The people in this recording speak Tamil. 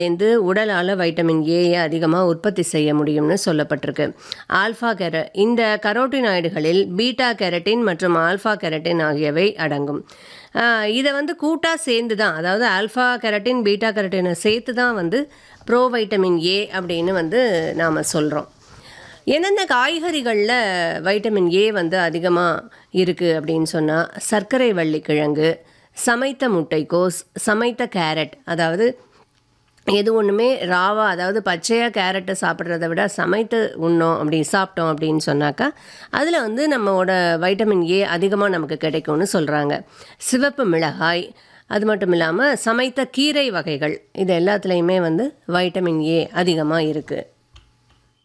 சேர்ந்து உடலால் வைட்டமின் ஏயை அதிகமாக உற்பத்தி செய்ய முடியும்னு சொல்லப்பட்டிருக்கு. இந்த கரோட்டினாய்டுகளில் பீட்டா கேரட்டின் மற்றும் ஆல்ஃபா கேரட்டின் ஆகியவை அடங்கும். இதை கூட்டாக சேர்ந்து தான், அதாவது ஆல்ஃபா கேரட்டின் பீட்டா கேரட்டினை சேர்த்து தான் ப்ரோ வைட்டமின் ஏ அப்படின்னு நாம் சொல்கிறோம். எந்தெந்த காய்கறிகளில் வைட்டமின் ஏ அதிகமாக இருக்குது அப்படின்னு சொன்னால், சர்க்கரை வள்ளிக்கிழங்கு, சமைத்த முட்டைக்கோஸ், சமைத்த கேரட், அதாவது எது ஒன்றுமே ராவா, அதாவது பச்சையாக கேரட்டை சாப்பிட்றத விட சமைத்து சாப்பிட்டோம் அப்படின்னு சொன்னாக்கா அதில் நம்மளோட வைட்டமின் ஏ அதிகமாக நமக்கு கிடைக்கும்னு சொல்கிறாங்க. சிவப்பு மிளகாய், அது மட்டும் இல்லாமல் சமைத்த கீரை வகைகள், இது எல்லாத்துலேயுமே வைட்டமின் ஏ அதிகமாக இருக்குது.